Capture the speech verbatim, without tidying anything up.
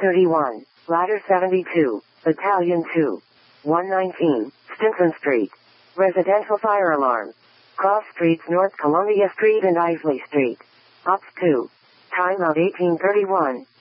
thirty-one, Ladder seventy-two, Battalion two, one nineteen, Stinson Street. Residential fire alarm. Cross streets North Columbia Street and Isley Street. Ops two. Time of eighteen thirty-one.